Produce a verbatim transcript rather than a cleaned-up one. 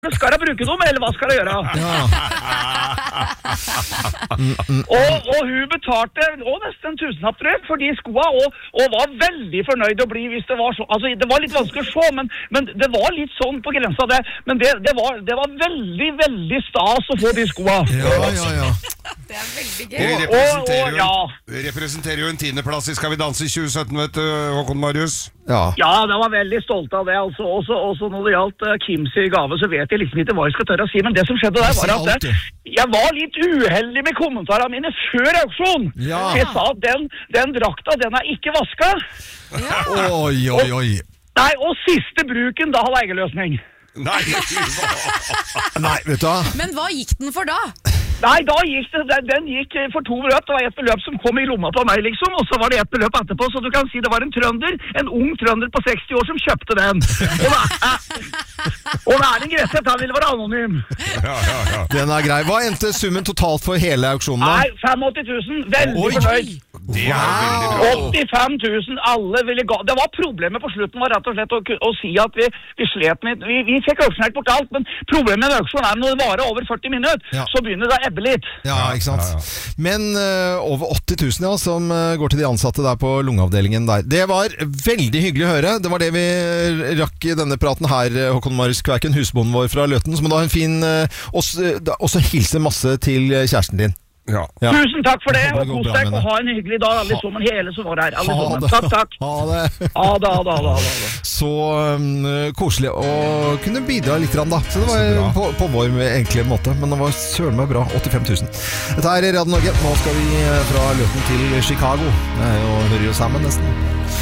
Skal jeg bruke dem, eller hva skal jeg gjøre? Ja. og, og hun betalte å, nesten en tusenlapp tror jeg, for de skoene, og, og var veldig fornøyd å bli hvis det var så. Altså, det var litt vanskelig å se, men, men det var litt sånn på grensa det. Men det, det, var, det var veldig, veldig stas å få de skoene. Ja, ja, ja. Det er veldig gøy. Vi Og, og, representerer, ja. jo, vi representerer jo en tiendeplass i Skal vi danse i tjue sytten, vet du, Håkon Marius. Ja. Ja, jeg var veldig stolt av det. Altså, også, også når det gjaldt uh, Kims gave, så vet jeg liksom ikke hva jeg skal tørre å si. Men det som skjedde der, var at det, jeg var litt uheldig med kommentarene mine før auksjon. Ja. Jeg sa at den, den drakta, den er ikke vaska. Oi, oi, oi. Nei, og siste bruken, da hadde jeg eierløsning. Nei, Nei, vet du hva? Men hva gikk den for da? Nei, da gikk det, den, den gikk for to beløp. Det var et beløp som kom i lomma på meg, liksom, og så var det et beløp etterpå. Så du kan si det var en trønder, en ung trønder på seksti år som kjøpte den. Og det er, og det er en Gresset, han ville være anonym. ja, ja, ja. Den er grei. Hva endte summen totalt for hele auksjonen da? Nei, åttifem tusen, veldig Oi. fornøyd. Det er veldig bra. åttifem tusen, alle ville gå. Det var problemet på slutten var rett og slett å, å si at vi, vi slet med, vi, vi fikk auksjonert bort alt, men problemet med auksjon er når det varer over førti minutter, Ja. så begynner det å ebbe litt. Ja, ikke sant? Ja, ja. Men uh, over åtti tusen, ja, som uh, går til de ansatte der på lungeavdelingen der. Det var veldig hyggelig å høre. Det var det vi rakk i denne praten her, Håkon Marius Kverken, husbonden vår fra Løten, som må da ha en fin uh, også, også hilse masse til kjæresten din. Ja. Ja. Tusen takk for det, Jeg håper og det går kos bra deg, med og det. ha en hyggelig dag, alle sammen, hele som var her, alle Ha sammen. det. Takk, takk. Ha det. Ha det, ha det, ha det, ha det. Så um, koselig å kunne bidra litt, grann, da. Så det var Så bra. på, på vår enkle måte, men det var søren meg bra. åttifem tusen. Dette er Radio Norge. Nå skal vi fra Løten til Chicago. Det er jo, hører jo sammen nesten.